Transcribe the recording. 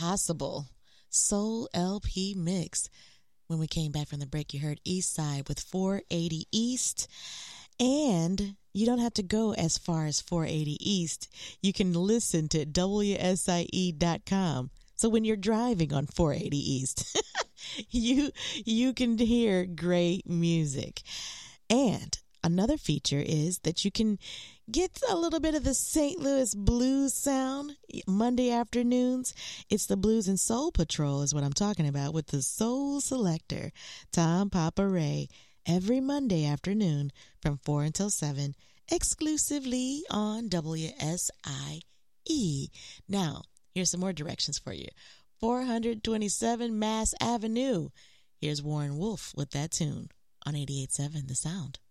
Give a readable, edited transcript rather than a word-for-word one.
Impossible Soul LP mix. When we came back from the break, you heard East Side with 480 East. And you don't have to go as far as 480 East. You can listen to WSIE.com. So when you're driving on 480 East, you can hear great music. And another feature is that you can get a little bit of the St. Louis blues sound Monday afternoons. It's the Blues and Soul Patrol is what I'm talking about with the Soul Selector, Tom Papa Ray, every Monday afternoon from 4 until 7, exclusively on WSIE. Now, here's some more directions for you. 427 Mass Avenue. Here's Warren Wolf with that tune on 88.7 The Sound.